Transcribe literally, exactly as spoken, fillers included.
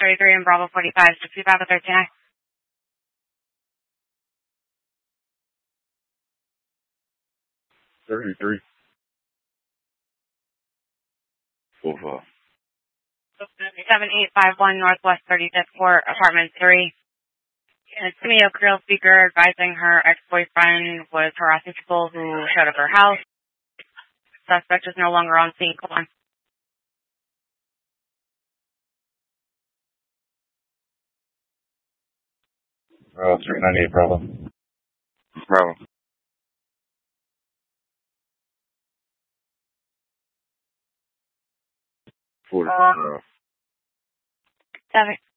thirty-three and Bravo forty-five, sixty-five to thirteen. thirty-three. four five. seven eight five one Northwest thirty-fifth Court, apartment three. It's me, a Creole speaker, advising her ex-boyfriend was harassing people who showed up at her house. Suspect is no longer on scene. Come on. Oh, three ninety-eight, Bravo. Bravo. forty. Uh, Seven.